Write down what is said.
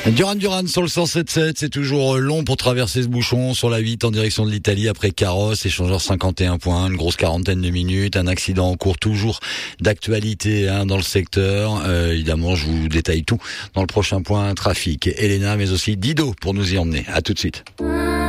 Duran Duran sur le 107.7, c'est toujours long pour traverser ce bouchon sur la 8 en direction de l'Italie après Carros, échangeur 51 points, une grosse quarantaine de minutes, un accident en cours toujours d'actualité dans le secteur. Évidemment, je vous détaille tout dans le prochain point trafic. Elena, mais aussi Dido pour nous y emmener. À tout de suite.